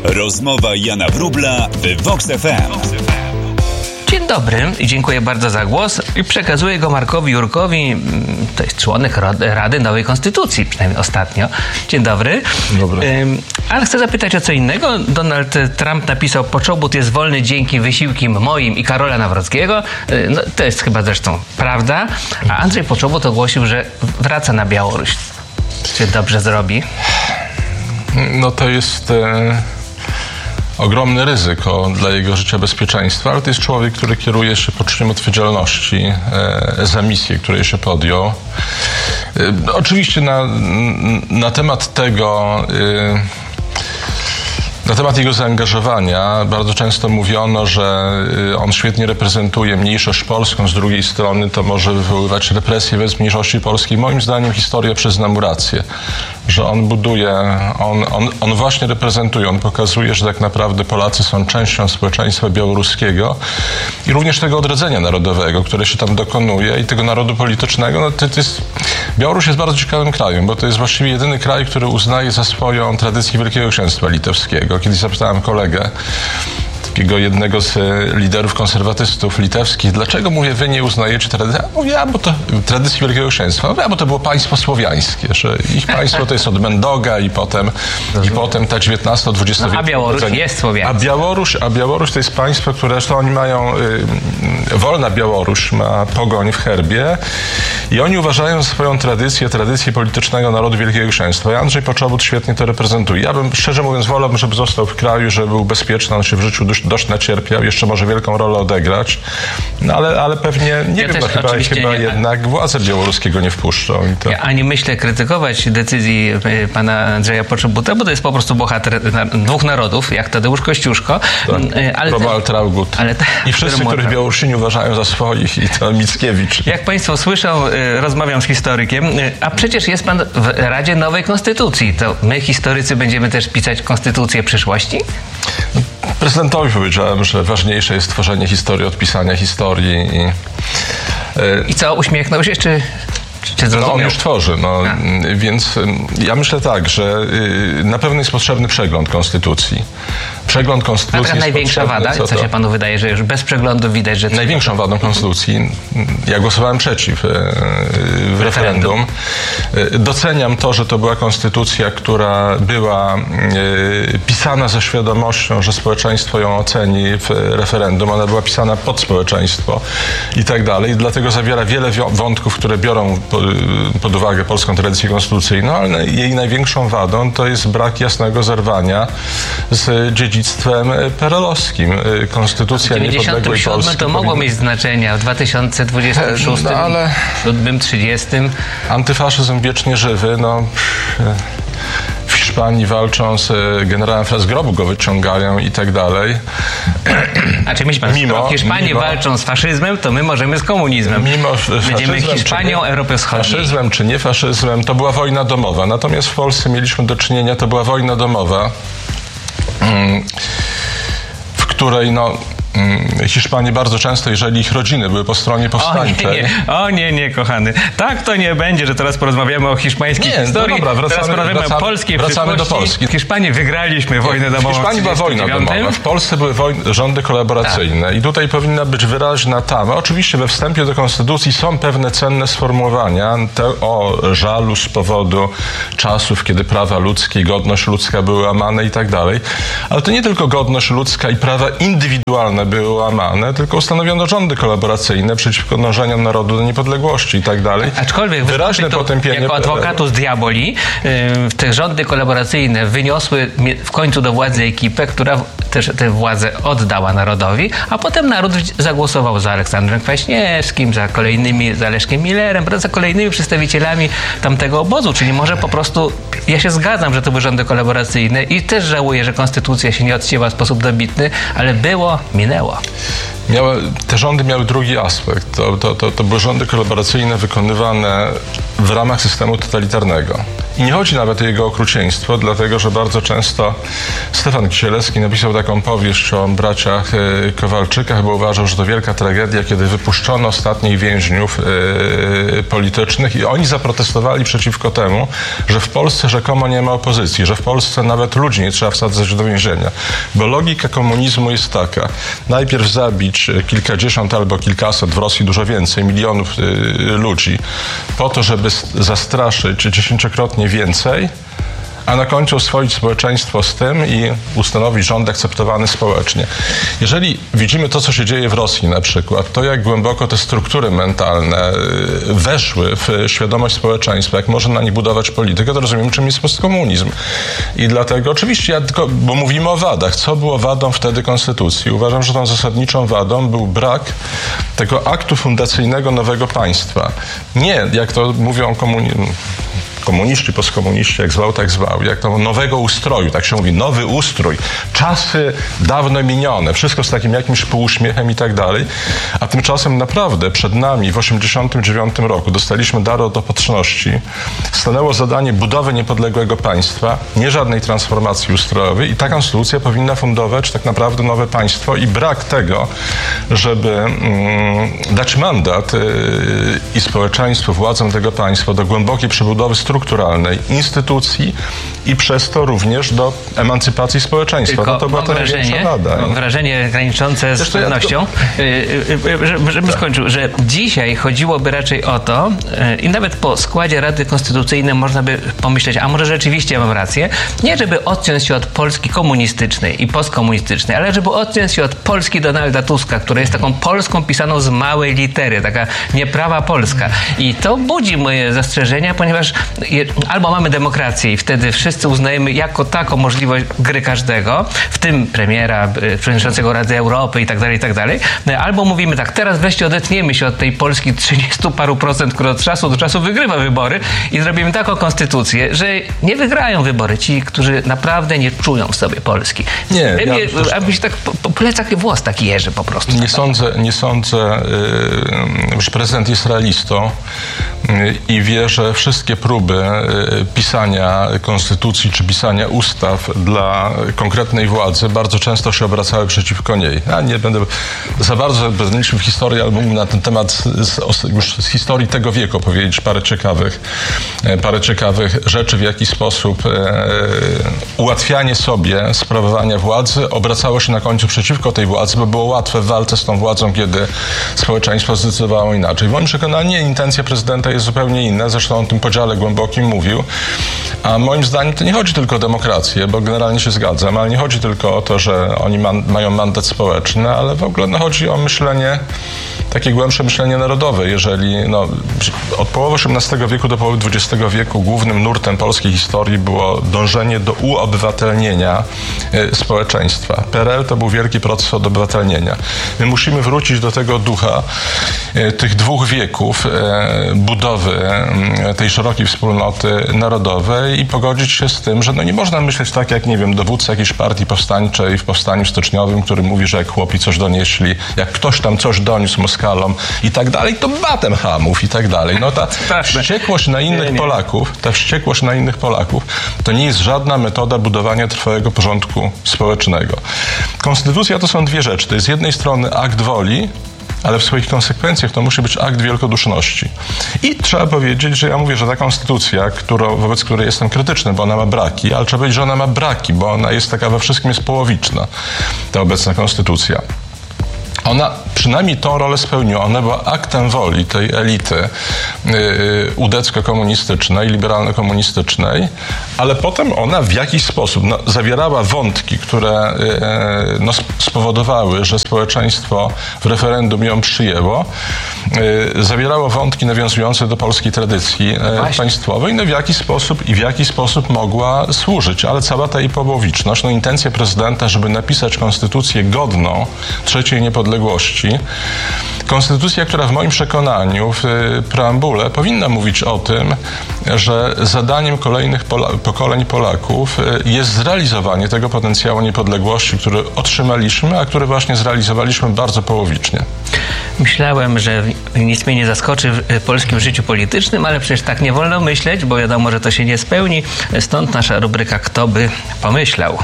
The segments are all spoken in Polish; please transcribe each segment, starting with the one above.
Rozmowa Jana Wróbla w Vox FM. Dzień dobry i dziękuję bardzo za głos. I przekazuję go Markowi Jurkowi, to jest członek Rady Nowej Konstytucji, przynajmniej ostatnio. Dzień dobry. Dobry. Ale chcę zapytać o co innego. Donald Trump napisał: Poczobut jest wolny dzięki wysiłkom moim i Karola Nawrockiego. No, to jest chyba zresztą prawda. A Andrzej Poczobut ogłosił, że wraca na Białoruś. Czy dobrze zrobi? No to jest ogromne ryzyko dla jego życia, bezpieczeństwa, ale to jest człowiek, który kieruje się poczuciem odpowiedzialności za misję, której się podjął. Oczywiście na temat tego, na temat jego zaangażowania bardzo często mówiono, że on świetnie reprezentuje mniejszość polską, z drugiej strony to może wywoływać represje wobec mniejszości polskiej. Moim zdaniem historia przyzna mu rację, że on buduje, on właśnie reprezentuje, on pokazuje, że tak naprawdę Polacy są częścią społeczeństwa białoruskiego i również tego odrodzenia narodowego, które się tam dokonuje i tego narodu politycznego. No Białoruś jest bardzo ciekawym krajem, bo to jest właściwie jedyny kraj, który uznaje za swoją tradycję Wielkiego Księstwa Litewskiego. Kiedyś zapytałem kolegę, takiego jednego z liderów konserwatystów litewskich, dlaczego, mówię, wy nie uznajecie tradycji? Mówię, bo to tradycji Wielkiego Księstwa. Mówię, bo to było państwo słowiańskie, że ich państwo to jest od Mendoga i potem ta XIX-XX A Białoruś jest słowiańska. A Białoruś to jest państwo, które zresztą oni mają, wolna Białoruś ma pogoń w herbie i oni uważają za swoją tradycję politycznego narodu Wielkiego Księstwa. I Andrzej Poczobut świetnie to reprezentuje. Ja bym, szczerze mówiąc, wolałbym, żeby został w kraju, żeby był bezpieczny, on się w życiu dość nacierpiał, jeszcze może wielką rolę odegrać, no ale pewnie, nie wiem, chyba jednak władze białoruskiego nie wpuszczą. Ja ani myślę krytykować decyzji pana Andrzeja Poczobuta, bo to jest po prostu bohater dwóch narodów, jak Tadeusz Kościuszko. Tak, Romuald Traugott. I wszyscy, których Białorusini uważają za swoich, i to Mickiewicz. Jak państwo słyszą, rozmawiam z historykiem, a przecież jest pan w Radzie Nowej Konstytucji. To my, historycy, będziemy też pisać konstytucję przyszłości? Prezydentowi powiedziałem, że ważniejsze jest tworzenie historii od pisania historii. I co, uśmiechnął się, czy zrozumiał? No, on już tworzy, więc ja myślę tak, że na pewno jest potrzebny przegląd konstytucji. Przegląd konstytucji jest największa wada, co się panu wydaje, że już bez przeglądu widać, że... Największą wadą konstytucji, ja głosowałem przeciw w referendum. Doceniam to, że to była konstytucja, która była pisana ze świadomością, że społeczeństwo ją oceni w referendum. Ona była pisana pod społeczeństwo i tak dalej. Dlatego zawiera wiele wątków, które biorą pod uwagę polską tradycję konstytucyjną, ale jej największą wadą to jest brak jasnego zerwania z dziedzictwem perelowskim. Konstytucja niepodległej Polski to mogło mieć znaczenie w 2026, 2027, 30. Antyfaszyzm wiecznie żywy, w Hiszpanii walczą z generałem z grobu, go wyciągają i tak dalej. A czy myśli pan, w Hiszpanii walczą z faszyzmem, to my możemy z komunizmem. Będziemy Hiszpanią Europy Wschodniej. Faszyzmem czy nie faszyzmem, to była wojna domowa. Natomiast w Polsce mieliśmy do czynienia, to była wojna domowa, w której Hiszpanie bardzo często, jeżeli ich rodziny były po stronie powstańczej... Nie, kochany. Tak to nie będzie, że teraz porozmawiamy o hiszpańskiej historii. No dobra, teraz porozmawiamy o polskiej wracamy do Polski. W Hiszpanii wygraliśmy wojnę domową. W Hiszpanii była wojna domowa. W Polsce były rządy kolaboracyjne. Tak. I tutaj powinna być wyraźna tama. Oczywiście we wstępie do Konstytucji są pewne cenne sformułowania o żalu z powodu czasów, kiedy prawa ludzkie i godność ludzka były łamane i tak dalej. Ale to nie tylko godność ludzka i prawa indywidualne były łamane, tylko ustanowiono rządy kolaboracyjne przeciwko dążeniom narodu do niepodległości i tak dalej. Aczkolwiek wyraźne potępienie... Jako adwokatus diaboli te rządy kolaboracyjne wyniosły w końcu do władzy ekipę, która też tę władzę oddała narodowi, a potem naród zagłosował za Aleksandrem Kwaśniewskim, za Leszkiem Millerem, za kolejnymi przedstawicielami tamtego obozu. Czyli może po prostu, ja się zgadzam, że to były rządy kolaboracyjne i też żałuję, że konstytucja się nie odcięła w sposób dobitny, ale minęło. Te rządy miały drugi aspekt. To były rządy kolaboracyjne wykonywane w ramach systemu totalitarnego. I nie chodzi nawet o jego okrucieństwo, dlatego że bardzo często Stefan Kisielewski napisał taką powieść o braciach Kowalczykach, bo uważał, że to wielka tragedia, kiedy wypuszczono ostatnich więźniów politycznych i oni zaprotestowali przeciwko temu, że w Polsce rzekomo nie ma opozycji, że w Polsce nawet ludzi nie trzeba wsadzać do więzienia. Bo logika komunizmu jest taka: najpierw zabić kilkadziesiąt albo kilkaset, w Rosji dużo więcej, milionów ludzi, po to, żeby zastraszyć 10-krotnie więcej, a na końcu oswoić społeczeństwo z tym i ustanowić rząd akceptowany społecznie. Jeżeli widzimy to, co się dzieje w Rosji na przykład, to jak głęboko te struktury mentalne weszły w świadomość społeczeństwa, jak można na nich budować politykę, to rozumiemy, czym jest postkomunizm. I dlatego, oczywiście, bo mówimy o wadach. Co było wadą wtedy konstytucji? Uważam, że tą zasadniczą wadą był brak tego aktu fundacyjnego nowego państwa. Nie, jak to mówią komuniści, postkomuniści, jak zwał, tak zwał, jak to nowego ustroju, tak się mówi, nowy ustrój, czasy dawno minione, wszystko z takim jakimś półuśmiechem i tak dalej, a tymczasem naprawdę przed nami w 1989 roku dostaliśmy dar od opatrzności, stanęło zadanie budowy niepodległego państwa, nie żadnej transformacji ustrojowej i ta konstytucja powinna fundować tak naprawdę nowe państwo i brak tego, żeby dać mandat i społeczeństwu, władzom tego państwa do głębokiej przebudowy strukturalnej instytucji i przez to również do emancypacji społeczeństwa. Tylko no to była ta największa wada. Mam wrażenie graniczące z pewnością, żebym skończył, że dzisiaj chodziłoby raczej o to i nawet po składzie Rady Konstytucyjnej można by pomyśleć, a może rzeczywiście mam rację, nie żeby odciąć się od Polski komunistycznej i postkomunistycznej, ale żeby odciąć się od Polski Donalda Tuska, która jest taką Polską pisaną z małej litery, taka nieprawa Polska. I to budzi moje zastrzeżenia, ponieważ albo mamy demokrację i wtedy wszyscy uznajemy jako taką możliwość gry każdego, w tym premiera, przewodniczącego Rady Europy i tak dalej, albo mówimy tak, teraz wreszcie odetniemy się od tej Polski 30 paru procent, która od czasu do czasu wygrywa wybory i zrobimy taką konstytucję, że nie wygrają wybory ci, którzy naprawdę nie czują w sobie Polski. Nie, aby się tak po plecach włos taki jeży po prostu. Nie sądzę, że prezydent jest realistą i wie, że wszystkie próby pisania konstytucji czy pisania ustaw dla konkretnej władzy bardzo często się obracały przeciwko niej. Ja nie będę za bardzo bezmyślny w historii, ale mógłbym na ten temat już z historii tego wieku powiedzieć parę ciekawych rzeczy, w jaki sposób ułatwianie sobie sprawowania władzy obracało się na końcu przeciwko tej władzy, bo było łatwe w walce z tą władzą, kiedy społeczeństwo zdecydowało inaczej. W moim przekonaniu intencja prezydenta jest zupełnie inna, zresztą o tym podziale głębokim mówił, a moim zdaniem to nie chodzi tylko o demokrację, bo generalnie się zgadzam, ale nie chodzi tylko o to, że oni mają mandat społeczny, ale w ogóle chodzi o myślenie, takie głębsze myślenie narodowe. Jeżeli od połowy XVIII wieku do połowy XX wieku głównym nurtem polskiej historii było dążenie do uobywatelnienia społeczeństwa. PRL to był wielki proces odobywatelnienia. My musimy wrócić do tego ducha tych dwóch wieków budowy tej szerokiej wspólnoty narodowej i pogodzić się z tym, że nie można myśleć tak jak, nie wiem, dowódca jakiejś partii powstańczej w powstaniu styczniowym, który mówi, że jak chłopi coś donieśli, jak ktoś tam coś doniósł Moskalom i tak dalej, to batem hamów i tak dalej. Ta wściekłość na innych Polaków, to nie jest żadna metoda budowania trwałego porządku społecznego. Konstytucja to są dwie rzeczy. To jest z jednej strony akt woli, ale w swoich konsekwencjach to musi być akt wielkoduszności. I trzeba powiedzieć, że ja mówię, że ta konstytucja, wobec której jestem krytyczny, bo ona ma braki, ale trzeba powiedzieć, że ona ma braki, bo ona jest taka we wszystkim jest połowiczna, ta obecna konstytucja. Ona przynajmniej tą rolę spełniła. Ona była aktem woli tej elity udecko-komunistycznej, liberalno-komunistycznej, ale potem ona w jakiś sposób zawierała wątki, które spowodowały, że społeczeństwo w referendum ją przyjęło. Zawierało wątki nawiązujące do polskiej tradycji państwowej, w jaki sposób mogła służyć. Ale cała ta jej połowiczność, intencja prezydenta, żeby napisać konstytucję godną trzeciej niepodległości, Konstytucja, która w moim przekonaniu w preambule powinna mówić o tym, że zadaniem kolejnych pokoleń Polaków jest zrealizowanie tego potencjału niepodległości, który otrzymaliśmy, a który właśnie zrealizowaliśmy bardzo połowicznie. Myślałem, że nic mnie nie zaskoczy w polskim życiu politycznym, ale przecież tak nie wolno myśleć, bo wiadomo, że to się nie spełni. Stąd nasza rubryka Kto by pomyślał.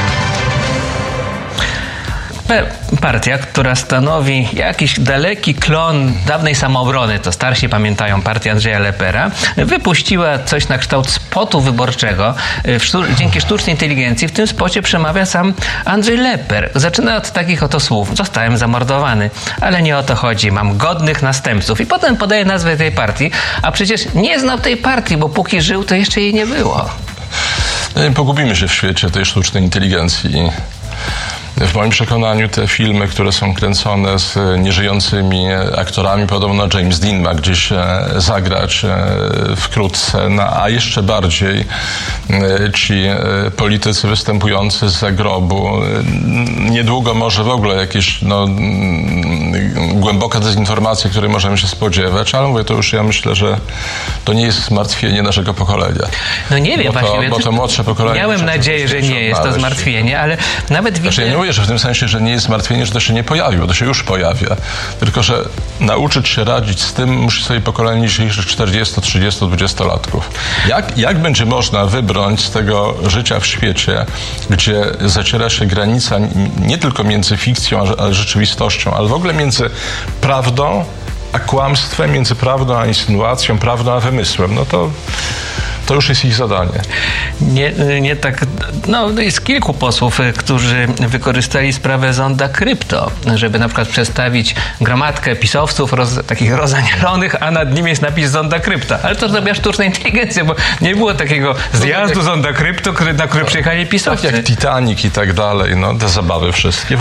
Partia, która stanowi jakiś daleki klon dawnej Samoobrony, to starsi pamiętają, partię Andrzeja Lepera, wypuściła coś na kształt spotu wyborczego. Dzięki sztucznej inteligencji w tym spocie przemawia sam Andrzej Leper. Zaczyna od takich oto słów: zostałem zamordowany, ale nie o to chodzi, mam godnych następców. I potem podaje nazwę tej partii, a przecież nie znał tej partii, bo póki żył, to jeszcze jej nie było. Pogubimy się w świecie tej sztucznej inteligencji. W moim przekonaniu te filmy, które są kręcone z nieżyjącymi aktorami, podobno James Dean ma gdzieś zagrać wkrótce, a jeszcze bardziej ci politycy występujący z zagrobu. Niedługo może w ogóle jakieś głęboka dezinformacja, której możemy się spodziewać, ale mówię, to już ja myślę, że to nie jest zmartwienie naszego pokolenia. No nie wiem, właśnie. Bo to młodsze pokolenie... Miałem nadzieję, że nie jest to zmartwienie, ale nawet widzę... Ja nie mówię, że w tym sensie, że nie jest zmartwienie, że to się nie pojawiło, to się już pojawia. Tylko, że nauczyć się radzić z tym musi sobie pokolenie dzisiejszych 40, 30, 20-latków. Jak będzie można wybrnąć z tego życia w świecie, gdzie zaciera się granica nie tylko między fikcją a rzeczywistością, ale w ogóle między prawdą a kłamstwem, między prawdą a insynuacją, prawdą a wymysłem? No to już jest ich zadanie. Nie tak. No, jest kilku posłów, którzy wykorzystali sprawę zonda krypto, żeby na przykład przedstawić gromadkę pisowców takich rozanialonych, a nad nim jest napis zonda krypto. Ale to zrobiła sztuczna inteligencja, bo nie było takiego zjazdu zonda krypto, na który przyjechali pisowcy. Tak jak Titanic i tak dalej, te zabawy wszystkie.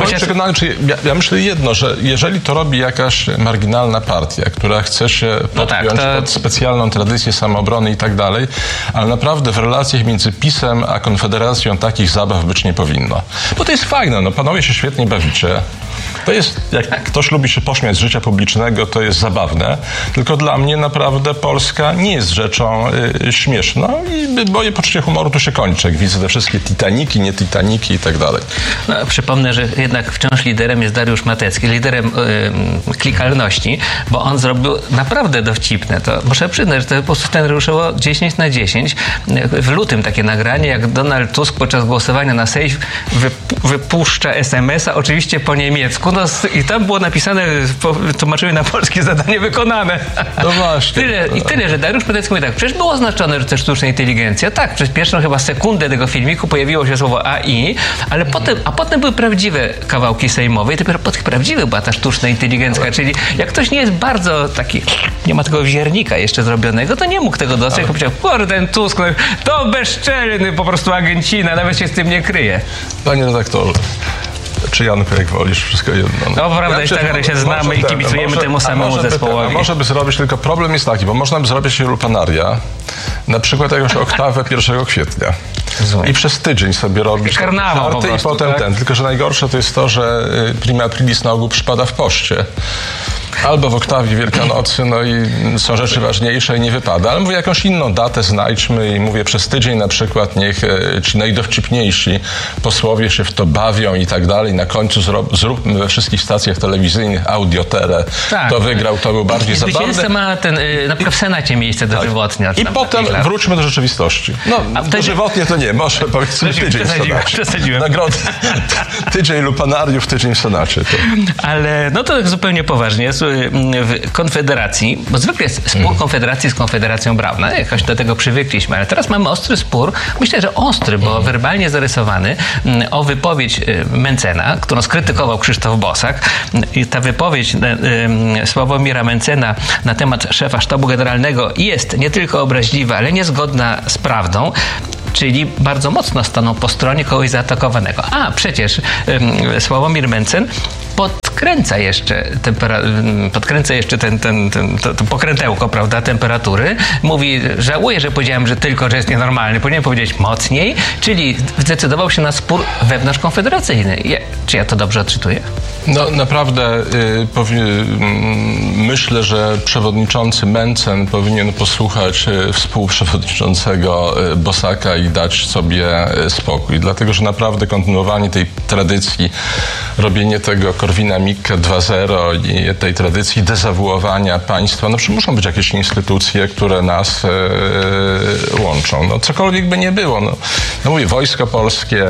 Ja myślę jedno, że jeżeli to robi jakaś marginalna partia, która chce się podpiąć pod specjalną tradycję samoobrony i tak dalej, ale naprawdę w relacjach między PiS-em a Konfederacją takich zabaw być nie powinno. Bo to jest fajne, panowie się świetnie bawicie. To jest, jak ktoś lubi się pośmiać z życia publicznego, to jest zabawne. Tylko dla mnie naprawdę Polska nie jest rzeczą śmieszną i moje poczucie humoru tu się kończy, jak widzę te wszystkie Titaniki, nie Titaniki i tak dalej. Przypomnę, że jednak wciąż liderem jest Dariusz Matecki, liderem klikalności, bo on zrobił naprawdę dowcipne. To muszę przyznać, że to po prostu scenariuszowo 10/10. W lutym takie nagranie, jak Donald Tusk podczas głosowania na Sejm wypuszcza SMS-a, oczywiście po niemiecku, i tam było napisane, tłumaczyły na polskie, zadanie wykonane. No właśnie. Tyle, że Dariusz Matecki mówi tak, przecież było oznaczone, że to jest sztuczna inteligencja. Tak, przez pierwszą chyba sekundę tego filmiku pojawiło się słowo AI, ale potem były prawdziwe kawałki sejmowe i dopiero po tych prawdziwych była ta sztuczna inteligencja, czyli jak ktoś nie jest bardzo taki, nie ma tego wziernika jeszcze zrobionego, to nie mógł tego dostać, powiedział, ten Tusk, to bezczelny po prostu agencina, nawet się z tym nie kryje. Panie redaktorze, czy Janku, jak wolisz, wszystko jedno. No prawda jest taka, że się znamy i kibicujemy temu samemu zespołowi. Może by zrobić, tylko problem jest taki, bo można by zrobić lupanaria, na przykład jakąś oktawę 1 kwietnia. I przez tydzień sobie robić karnawał po prostu, i potem tak? Tylko, że najgorsze to jest to, że prima aprilis na ogół przypada w poście. Albo w oktawie Wielkanocy, i są rzeczy ważniejsze i nie wypada. Ale mówię, jakąś inną datę znajdźmy i mówię, przez tydzień na przykład niech ci najdowcipniejsi posłowie się w to bawią i tak dalej. Na końcu zróbmy we wszystkich stacjach telewizyjnych audioterę. Tak. Kto wygrał, to był bardziej zabawny. Zwycięzca ma na przykład w Senacie miejsce dożywotnie. I potem wróćmy do rzeczywistości. Dożywotnie to nie, może powiedzmy tydzień w Senacie. Przesadziłem. Nagrody. Tydzień lupanariów, tydzień w Senacie. Ale to tak zupełnie poważnie. W Konfederacji, bo zwykle jest spór Konfederacji z Konfederacją Brauna. Jakoś do tego przywykliśmy, ale teraz mamy ostry spór. Myślę, że ostry, bo werbalnie zarysowany, o wypowiedź Mentzena, którą skrytykował Krzysztof Bosak. I ta wypowiedź Sławomira Mentzena na temat szefa sztabu generalnego jest nie tylko obraźliwa, ale niezgodna z prawdą. Czyli bardzo mocno stanął po stronie kogoś zaatakowanego. A przecież Sławomir Mentzen podkręca jeszcze to pokrętełko, prawda, temperatury. Mówi, żałuję, że powiedziałem, że jest nienormalny. Powinienem powiedzieć mocniej, czyli zdecydował się na spór wewnątrzkonfederacyjny. Czy ja to dobrze odczytuję? No naprawdę myślę, że przewodniczący Mencen powinien posłuchać współprzewodniczącego Bosaka i dać sobie spokój. Dlatego, że naprawdę kontynuowanie tej tradycji, robienie tego Korwina-Mikke 2.0 i tej tradycji dezawuowania państwa, no muszą być jakieś instytucje, które nas łączą. No cokolwiek by nie było. No mówię, Wojsko Polskie,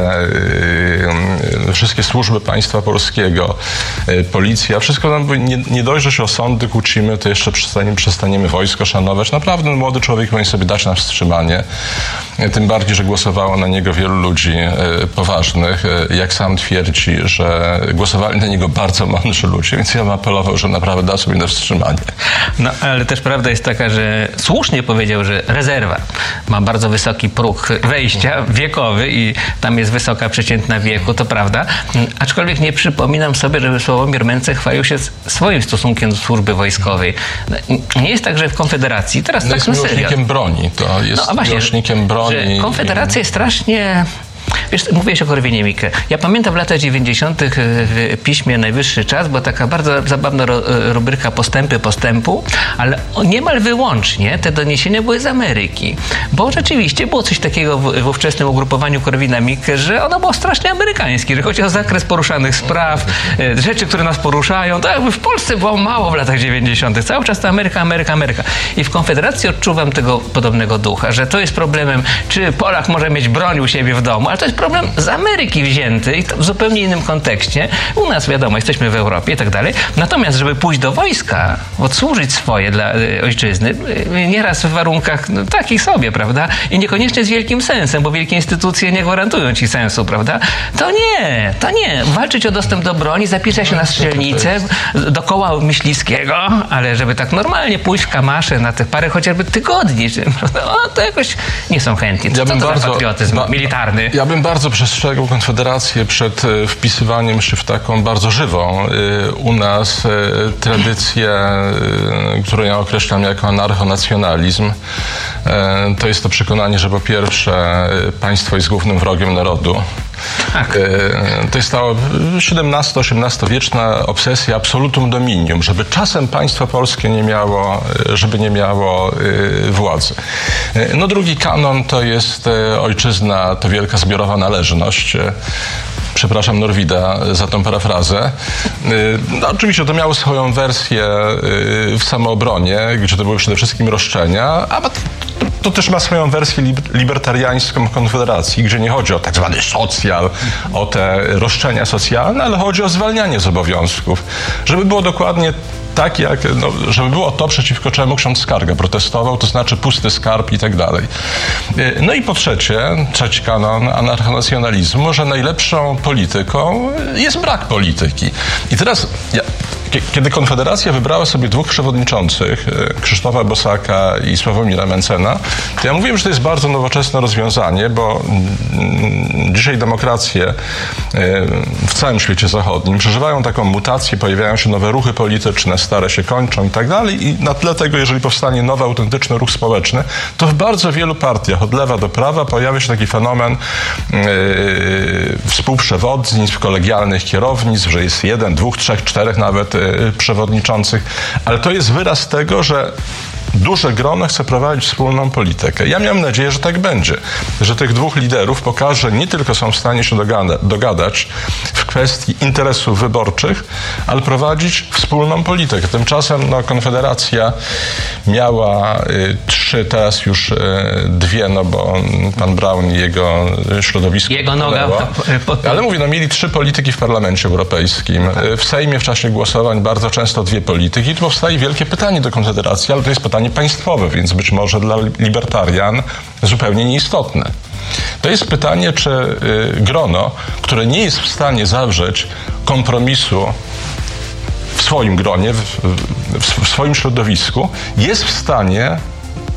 wszystkie służby państwa polskiego, policja, wszystko nie dość, że się o sądy kłócimy, to jeszcze przestaniemy wojsko szanować. Naprawdę młody człowiek powinien sobie dać na wstrzymanie. Tym bardziej, że głosowało na niego wielu ludzi poważnych. Jak sam twierdzi, że głosowali na niego bardzo mądrzy ludzie, więc ja bym apelował, że naprawdę da sobie na wstrzymanie. No, ale też prawda jest taka, że słusznie powiedział, że rezerwa ma bardzo wysoki próg wejścia wiekowy i tam jest wysoka przeciętna wieku, to prawda. Aczkolwiek nie przypominam sobie, żeby Sławomir Mencen chwalił się swoim stosunkiem do służby wojskowej. Nie jest tak, że w Konfederacji, teraz tak na serio. Jest miłośnikiem broni, to jest miłośnikiem broni. Że Konfederacja jest strasznie... Wiesz, mówiłeś o Korwinie-Mikke. Ja pamiętam w latach 90. w piśmie Najwyższy Czas była taka bardzo zabawna rubryka Postępy postępu, ale niemal wyłącznie te doniesienia były z Ameryki. Bo rzeczywiście było coś takiego w ówczesnym ugrupowaniu Korwina-Mikke, że ono było strasznie amerykańskie, że chodzi o zakres poruszanych spraw, rzeczy, które nas poruszają. To jakby w Polsce było mało w latach 90. Cały czas to Ameryka, Ameryka, Ameryka. I w Konfederacji odczuwam tego podobnego ducha, że to jest problemem, czy Polak może mieć broń u siebie w domu, ale to jest problem z Ameryki wzięty i to w zupełnie innym kontekście. U nas wiadomo, jesteśmy w Europie i tak dalej. Natomiast, żeby pójść do wojska, odsłużyć swoje dla ojczyzny, nieraz w warunkach takich sobie, prawda? I niekoniecznie z wielkim sensem, bo wielkie instytucje nie gwarantują ci sensu, prawda? To nie. Walczyć o dostęp do broni, zapisać się na strzelnicę, do koła Myśliwskiego, ale żeby tak normalnie pójść w kamasze na te parę chociażby tygodni, to jakoś nie są chętni. Co to za patriotyzm militarny? Ja bym bardzo przestrzegał Konfederację przed wpisywaniem się w taką bardzo żywą u nas tradycję, którą ja określam jako anarchonacjonalizm. To jest to przekonanie, że po pierwsze państwo jest głównym wrogiem narodu. Tak. To jest ta XVII-XVIII-wieczna obsesja absolutum dominium, żeby czasem państwo polskie nie miało władzy. No drugi kanon to jest ojczyzna, to wielka zbiorowa należność. Przepraszam Norwida za tą parafrazę. No, oczywiście to miało swoją wersję w samoobronie, gdzie to były przede wszystkim roszczenia, a to też ma swoją wersję libertariańską Konfederacji, gdzie nie chodzi o tak zwany socjal, o te roszczenia socjalne, ale chodzi o zwalnianie z obowiązków. Żeby było dokładnie tak, żeby było to, przeciwko czemu ksiądz Skarga protestował, to znaczy pusty skarb i tak dalej. No i po trzeci kanon anarchonacjonalizmu, że najlepszą polityką jest brak polityki. I teraz, kiedy Konfederacja wybrała sobie dwóch przewodniczących, Krzysztofa Bosaka i Sławomira Mencena, to ja mówiłem, że to jest bardzo nowoczesne rozwiązanie, bo dzisiaj demokracje w całym świecie zachodnim przeżywają taką mutację, pojawiają się nowe ruchy polityczne, stare się kończą i tak dalej i na tle tego, jeżeli powstanie nowy, autentyczny ruch społeczny, to w bardzo wielu partiach, od lewa do prawa, pojawia się taki fenomen współprzewodnictw, kolegialnych kierownictw, że jest 1, 2, 3, 4 nawet przewodniczących, ale to jest wyraz tego, że duże grono chce prowadzić wspólną politykę. Ja miałem nadzieję, że tak będzie. Że tych dwóch liderów pokaże, że nie tylko są w stanie się dogadać w kwestii interesów wyborczych, ale prowadzić wspólną politykę. Tymczasem Konfederacja miała 3, teraz już 2, bo pan Braun i jego środowisko... Jego noga... Ale mówię, mieli 3 polityki w Parlamencie Europejskim. W Sejmie w czasie głosowań bardzo często 2 polityki. I tu powstaje wielkie pytanie do Konfederacji, ale to jest pytanie państwowe, więc być może dla libertarian zupełnie nieistotne. To jest pytanie, czy grono, które nie jest w stanie zawrzeć kompromisu w swoim gronie, w swoim środowisku, jest w stanie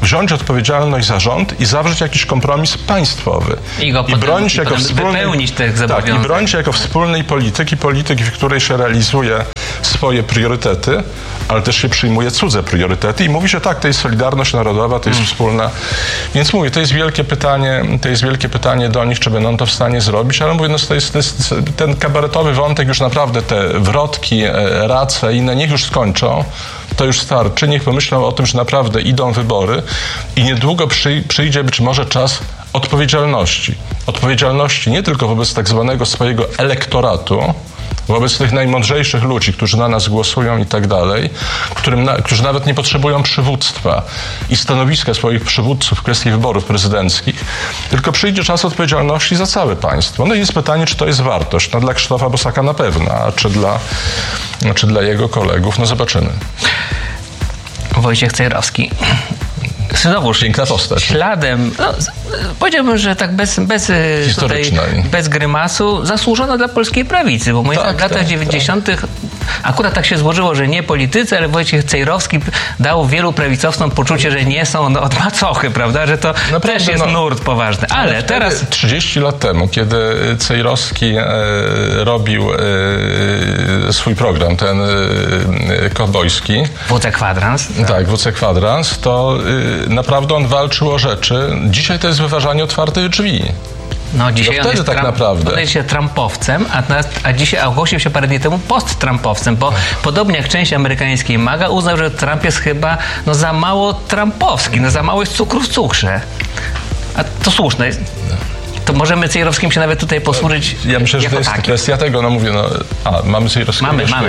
wziąć odpowiedzialność za rząd i zawrzeć jakiś kompromis państwowy. I bronić jako wypełnić tych zobowiązań. Tak, i bronić jako wspólnej polityki, w której się realizuje swoje priorytety, ale też się przyjmuje cudze priorytety i mówi się tak, to jest solidarność narodowa, to jest wspólna. Więc mówię, to jest wielkie pytanie do nich, czy będą to w stanie zrobić, ale mówię, no to jest ten kabaretowy wątek, już naprawdę te wrotki, race i inne, niech już skończą. To już starczy. Niech pomyślą o tym, że naprawdę idą wybory i niedługo przyjdzie być może czas odpowiedzialności. Odpowiedzialności nie tylko wobec tak zwanego swojego elektoratu, wobec tych najmądrzejszych ludzi, którzy na nas głosują i tak dalej, którzy nawet nie potrzebują przywództwa i stanowiska swoich przywódców w kwestii wyborów prezydenckich, tylko przyjdzie czas odpowiedzialności za całe państwo. No i jest pytanie, czy to jest wartość. No dla Krzysztofa Bosaka na pewno, a czy dla jego kolegów? No zobaczymy. Wojciech Cejrowski. Znowuż piękna postać. Śladem, powiedziałbym, że tak bez grymasu, zasłużona dla polskiej prawicy, bo w latach 90. akurat tak się złożyło, że nie politycy, ale Wojciech Cejrowski dał wielu prawicowcom poczucie, że nie są od macochy, prawda, że to też jest nurt poważny. Ale teraz 30 lat temu, kiedy Cejrowski robił swój program, ten kowbojski. WC Kwadrans. Tak, WC Kwadrans, to naprawdę on walczył o rzeczy. Dzisiaj to jest wyważanie otwartych drzwi. No dzisiaj on jest tak naprawdę. On jest się trumpowcem, a dzisiaj ogłosił się parę dni temu post-trumpowcem, bo podobnie jak część amerykańskiej MAGA uznał, że Trump jest chyba za mało trumpowski, za mało jest cukru w cukrze. A to słuszne jest. To możemy Cejrowskim się nawet tutaj posłużyć. Ja myślę, że to jest kwestia tego, mamy Cejrowskiego. Mamy.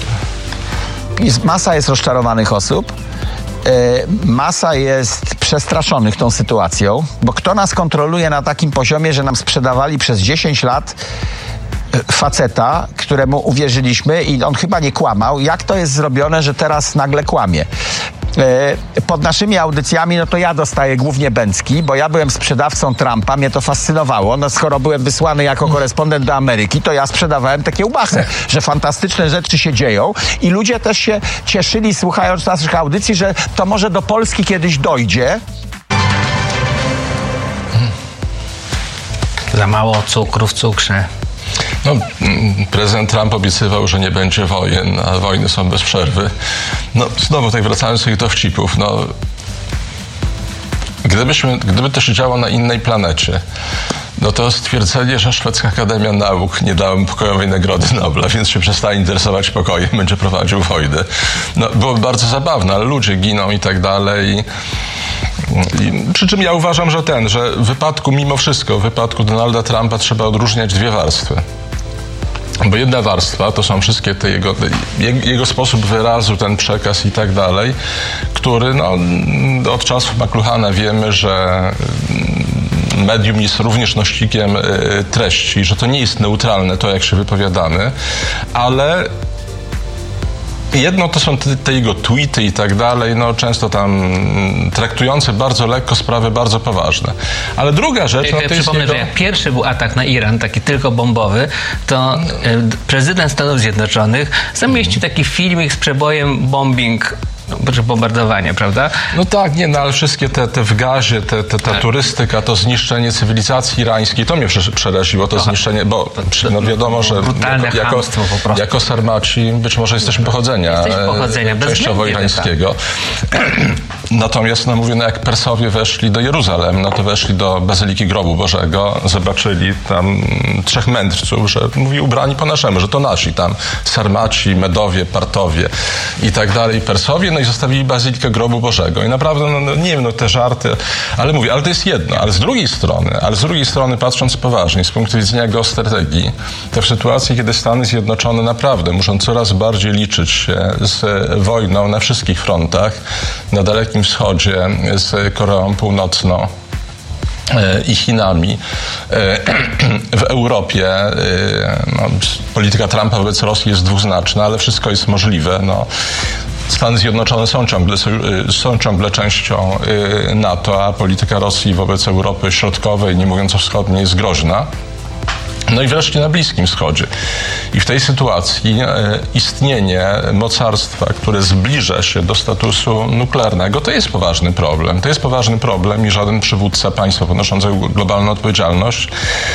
Masa jest rozczarowanych osób. Masa jest przestraszonych tą sytuacją, bo kto nas kontroluje na takim poziomie, że nam sprzedawali przez 10 lat faceta, któremu uwierzyliśmy i on chyba nie kłamał. Jak to jest zrobione, że teraz nagle kłamie? Pod naszymi audycjami, to ja dostaję głównie bęcki, bo ja byłem sprzedawcą Trumpa, mnie to fascynowało. Skoro byłem wysłany jako korespondent do Ameryki, to ja sprzedawałem te kiełbasy, że fantastyczne rzeczy się dzieją i ludzie też się cieszyli, słuchając naszych audycji, że to może do Polski kiedyś dojdzie. Za mało cukru w cukrze. Prezydent Trump obiecywał, że nie będzie wojen, a wojny są bez przerwy. Znowu tak wracając do tych dowcipów, gdyby to się działo na innej planecie, to stwierdzenie, że Szwedzka Akademia Nauk nie dała mu pokojowej Nagrody Nobla, więc się przestanie interesować pokojem, będzie prowadził wojnę. Byłoby bardzo zabawne, ale ludzie giną i tak dalej. Przy czym ja uważam, że mimo wszystko w wypadku Donalda Trumpa trzeba odróżniać dwie warstwy. Bo jedna warstwa to są wszystkie te jego sposób wyrazu, ten przekaz i tak dalej, który od czasów McLuhana wiemy, że medium jest również nośnikiem treści, że to nie jest neutralne to, jak się wypowiadamy, ale jedno to są te jego tweety i tak dalej, często tam traktujące bardzo lekko sprawy bardzo poważne. Ale druga rzecz... to przypomnę, że jak pierwszy był atak na Iran, taki tylko bombowy, to prezydent Stanów Zjednoczonych zamieścił taki filmik z przebojem bombing, bombardowanie, prawda? Ale wszystkie te w gazie, ta turystyka, to zniszczenie cywilizacji irańskiej, to mnie przeraziło, to zniszczenie, bo wiadomo, że jako Sarmaci być może jesteśmy pochodzenia częściowo irańskiego. Tak. Natomiast jak Persowie weszli do Jeruzalem, to weszli do Bazyliki Grobu Bożego, zobaczyli tam 3 mędrców, że mówi ubrani po naszemu, że to nasi tam Sarmaci, Medowie, Partowie i tak dalej, Persowie, i zostawili Bazylikę Grobu Bożego. I naprawdę, nie wiem, te żarty, ale to jest jedno. Ale z drugiej strony, patrząc poważnie, z punktu widzenia geostrategii, to w sytuacji, kiedy Stany Zjednoczone naprawdę muszą coraz bardziej liczyć się z wojną na wszystkich frontach, na Dalekim Wschodzie, z Koreą Północną i Chinami. W Europie polityka Trumpa wobec Rosji jest dwuznaczna, ale wszystko jest możliwe. Stany Zjednoczone są ciągle częścią NATO, a polityka Rosji wobec Europy Środkowej, nie mówiąc o wschodniej, jest groźna. No i wreszcie na Bliskim Wschodzie. I w tej sytuacji istnienie mocarstwa, które zbliża się do statusu nuklearnego, to jest poważny problem. To jest poważny problem i żaden przywódca państwa ponoszącego globalną odpowiedzialność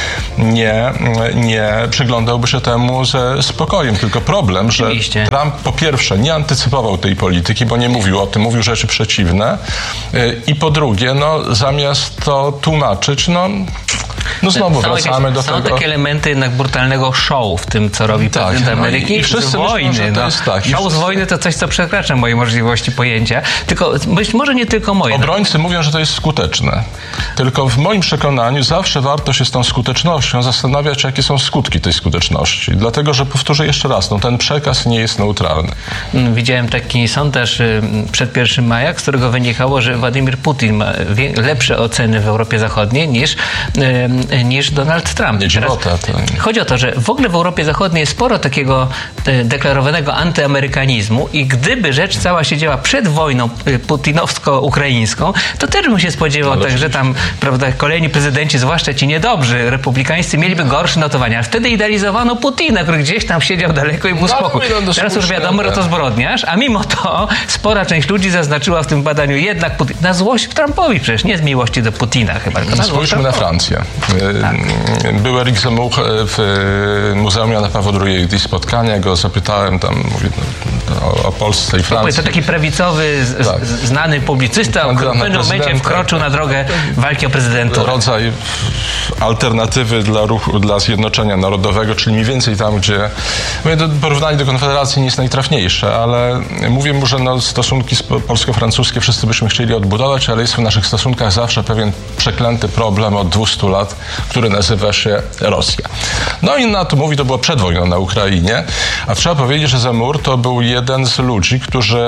nie przyglądałby się temu ze spokojem. Tylko problem, że Trump po pierwsze nie antycypował tej polityki, bo nie mówił o tym, mówił rzeczy przeciwne. I po drugie, zamiast to tłumaczyć, znowu wracamy do tego. Są takie elementy jednak brutalnego show w tym, co robi prezydent Ameryki. I wszyscy wojny. Myślą, że to jest tak. Show z wojny to coś, co przekracza moje możliwości pojęcia. Tylko być może nie tylko moje. Obrońcy mówią, że to jest skuteczne. Tylko w moim przekonaniu zawsze warto się z tą skutecznością zastanawiać, jakie są skutki tej skuteczności. Dlatego, że powtórzę jeszcze raz, ten przekaz nie jest neutralny. Widziałem taki sondaż przed 1 maja, z którego wynikało, że Władimir Putin ma lepsze oceny w Europie Zachodniej niż Donald Trump. Chodzi o to, że w ogóle w Europie Zachodniej jest sporo takiego deklarowanego antyamerykanizmu i gdyby rzecz cała się działa przed wojną putinowsko-ukraińską, to też bym się spodziewał że tam, prawda, kolejni prezydenci, zwłaszcza ci niedobrzy republikańscy, mieliby gorsze notowania. A wtedy idealizowano Putina, który gdzieś tam siedział daleko i był spokój. Teraz już wiadomo, że to zbrodniarz, a mimo to spora część ludzi zaznaczyła w tym badaniu jednak Putin. Na złość Trumpowi przecież, nie z miłości do Putina chyba. Spójrzmy na Francję. Był Eric Zemmour w Muzeum Jana Pawła II, gdzieś spotkania, go zapytałem tam, o Polsce i Francji. To taki prawicowy, znany publicysta, który w pewnym momencie wkroczył na drogę walki o prezydenturę. Rodzaj alternatywy dla Zjednoczenia Narodowego, czyli mniej więcej tam, gdzie porównanie do Konfederacji nie jest najtrafniejsze, ale mówię mu, że stosunki polsko-francuskie wszyscy byśmy chcieli odbudować, ale jest w naszych stosunkach zawsze pewien przeklęty problem od 200 lat, który nazywa się Rosja. I na to mówi, to było przed wojną na Ukrainie, a trzeba powiedzieć, że Zemmour to był jeden z ludzi, którzy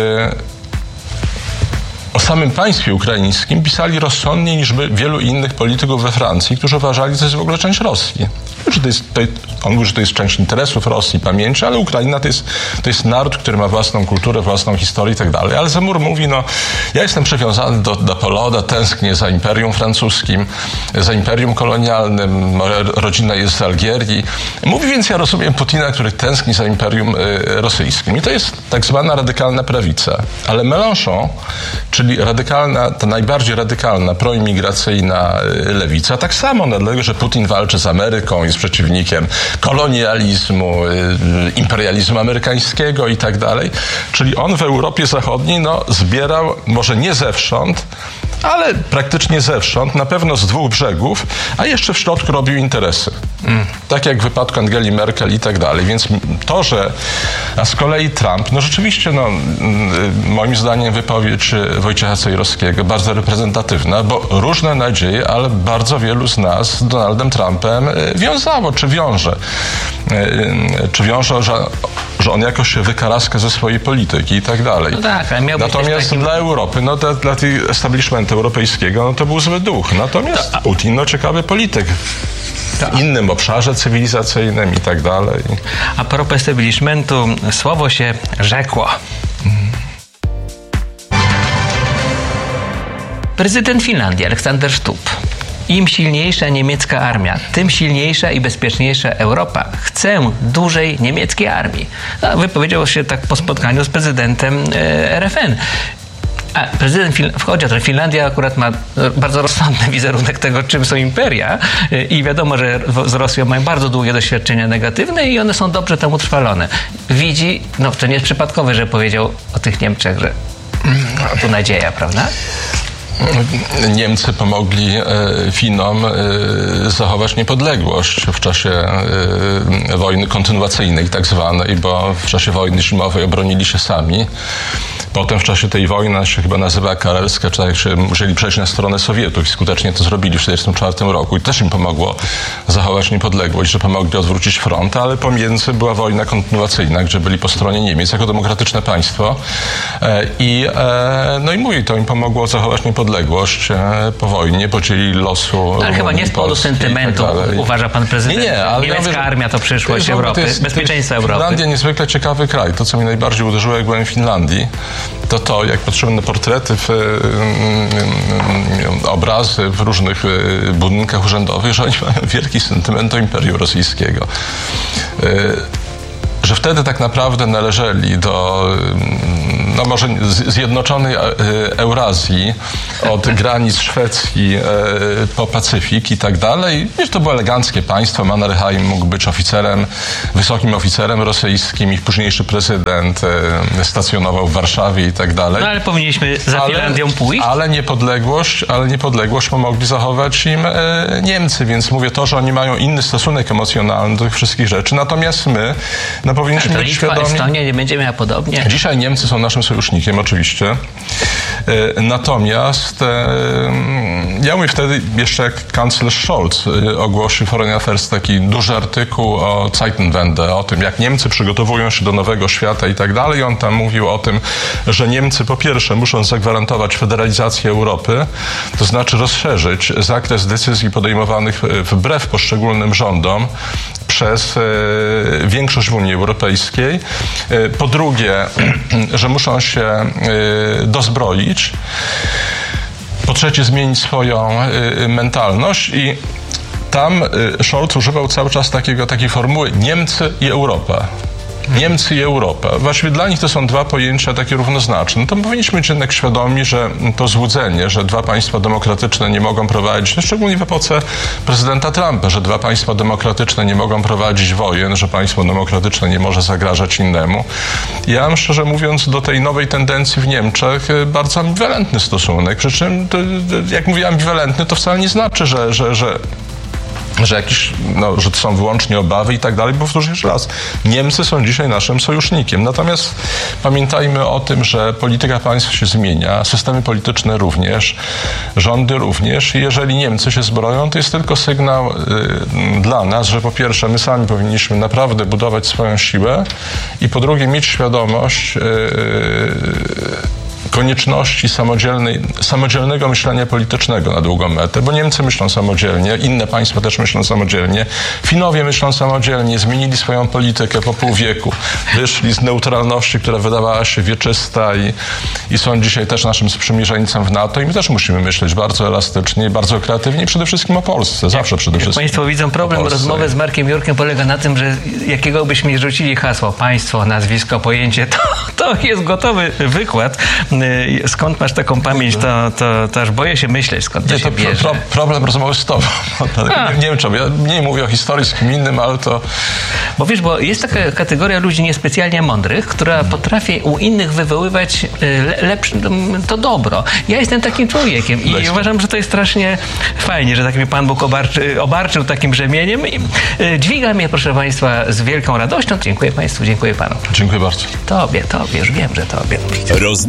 o samym państwie ukraińskim pisali rozsądniej niż wielu innych polityków we Francji, którzy uważali, że to jest w ogóle część Rosji. On mówi, że to jest część interesów Rosji, pamięci, ale Ukraina to jest naród, który ma własną kulturę, własną historię i tak dalej. Ale Zemmour mówi, ja jestem przywiązany do Poloda, tęsknię za Imperium Francuskim, za Imperium Kolonialnym, moja rodzina jest z Algierii. Mówi, więc ja rozumiem Putina, który tęskni za Imperium Rosyjskim. I to jest tak zwana radykalna prawica. Ale Mélenchon, czyli ta najbardziej radykalna, proimigracyjna lewica, tak samo, dlatego, że Putin walczy z Ameryką, jest przeciwnikiem kolonializmu, imperializmu amerykańskiego i tak dalej. Czyli on w Europie Zachodniej zbierał, może nie zewsząd, ale praktycznie zewsząd, na pewno z dwóch brzegów, a jeszcze w środku robił interesy. Tak jak w wypadku Angeli Merkel i tak dalej. Więc a z kolei Trump, rzeczywiście, moim zdaniem wypowiedź Wojciecha Cejrowskiego bardzo reprezentatywna, bo różne nadzieje, ale bardzo wielu z nas z Donaldem Trumpem wiązało, czy wiąże, że on jakoś się wykaraska ze swojej polityki i tak dalej. Natomiast dla Europy, dla tej establishmentu europejskiego, to był zły duch. Natomiast Putin, ciekawy polityk. W innym obszarze cywilizacyjnym i tak dalej. A propos establishmentu, słowo się rzekło. Prezydent Finlandii, Aleksander Stubb. Im silniejsza niemiecka armia, tym silniejsza i bezpieczniejsza Europa. Chcę dużej niemieckiej armii. Wypowiedział się tak po spotkaniu z prezydentem RFN. A prezydent Finlandia akurat ma bardzo rozsądny wizerunek tego, czym są imperia i wiadomo, że z Rosją mają bardzo długie doświadczenia negatywne i one są dobrze tam utrwalone. Widzi, to nie jest przypadkowe, że powiedział o tych Niemczech, że tu nadzieja, prawda? Niemcy pomogli Finom zachować niepodległość w czasie wojny kontynuacyjnej tak zwanej, bo w czasie wojny zimowej obronili się sami. Potem w czasie tej wojny się chyba nazywa karelska, czy tak się musieli przejść na stronę Sowietów i skutecznie to zrobili w 1944 roku. I też im pomogło zachować niepodległość, że pomogli odwrócić front, ale pomiędzy była wojna kontynuacyjna, gdzie byli po stronie Niemiec jako demokratyczne państwo. I mówi, to im pomogło zachować niepodległość po wojnie, podzielili losu. Ale chyba nie z powodu sentymentu, uważa pan prezydent. Nie, ale niemiecka armia to przyszłość Europy, bezpieczeństwo Europy. Finlandia niezwykle ciekawy kraj. To, co mnie najbardziej uderzyło, jak byłem w Finlandii, to jak patrzymy na portrety, obrazy w różnych budynkach urzędowych, że oni mają wielki sentyment do Imperium Rosyjskiego. Że wtedy tak naprawdę należeli do, no może zjednoczonej Eurazji, od granic Szwecji po Pacyfik i tak dalej. Wiesz, to było eleganckie państwo. Mannerheim mógł być wysokim oficerem rosyjskim i późniejszy prezydent stacjonował w Warszawie i tak dalej. No ale powinniśmy za Finlandią pójść? Ale niepodległość pomogli zachować im Niemcy, więc mówię to, że oni mają inny stosunek emocjonalny do tych wszystkich rzeczy. Natomiast my powinniśmy być świadomi. Estonia nie będzie miała podobnie. Dzisiaj Niemcy są naszym sojusznikiem, oczywiście. Natomiast ja mówię wtedy jeszcze jak kanclerz Scholz ogłosił Foreign Affairs taki duży artykuł o Zeitenwende, o tym jak Niemcy przygotowują się do nowego świata i tak dalej. On tam mówił o tym, że Niemcy po pierwsze muszą zagwarantować federalizację Europy, to znaczy rozszerzyć zakres decyzji podejmowanych wbrew poszczególnym rządom przez większość w Unii Europejskiej. Po drugie, że muszą się dozbroić. Po trzecie, zmienić swoją mentalność i tam Scholz używał cały czas takiej formuły Niemcy i Europa. Niemcy i Europa. Właściwie dla nich to są dwa pojęcia takie równoznaczne. No to powinniśmy być jednak świadomi, że to złudzenie, że dwa państwa demokratyczne nie mogą prowadzić, szczególnie w epoce prezydenta Trumpa, że dwa państwa demokratyczne nie mogą prowadzić wojen, że państwo demokratyczne nie może zagrażać innemu. Ja mam, szczerze mówiąc, do tej nowej tendencji w Niemczech bardzo ambiwalentny stosunek. Przy czym, jak mówię ambiwalentny, to wcale nie znaczy, że to są wyłącznie obawy i tak dalej, bo powtórzę jeszcze raz, Niemcy są dzisiaj naszym sojusznikiem. Natomiast pamiętajmy o tym, że polityka państw się zmienia, systemy polityczne również, rządy również i jeżeli Niemcy się zbroją, to jest tylko sygnał dla nas, że po pierwsze my sami powinniśmy naprawdę budować swoją siłę i po drugie mieć świadomość konieczności samodzielnego myślenia politycznego na długą metę, bo Niemcy myślą samodzielnie, inne państwa też myślą samodzielnie, Finowie myślą samodzielnie, zmienili swoją politykę po pół wieku, wyszli z neutralności, która wydawała się wieczysta i są dzisiaj też naszym sprzymierzeńcem w NATO i my też musimy myśleć bardzo elastycznie, bardzo kreatywnie i przede wszystkim o Polsce, zawsze przede wszystkim. Państwo widzą, problem rozmowy z Markiem Jurkiem polega na tym, że jakiego byśmy nie rzucili hasło, państwo, nazwisko, pojęcie, to jest gotowy wykład. Skąd masz taką pamięć, to aż boję się myśleć, skąd to się bierze. Problem rozmowy z tobą. Nie wiem czemu, ja mniej mówię o historii z kim innym, ale to... Bo wiesz, bo jest taka kategoria ludzi niespecjalnie mądrych, która potrafi u innych wywoływać to dobro. Ja jestem takim człowiekiem i uważam, że to jest strasznie fajnie, że tak mnie Pan Bóg obarczył takim brzemieniem i dźwiga mnie, proszę Państwa, z wielką radością. Dziękuję Państwu, dziękuję Panu. Dziękuję bardzo. Tobie, już wiem, że Tobie.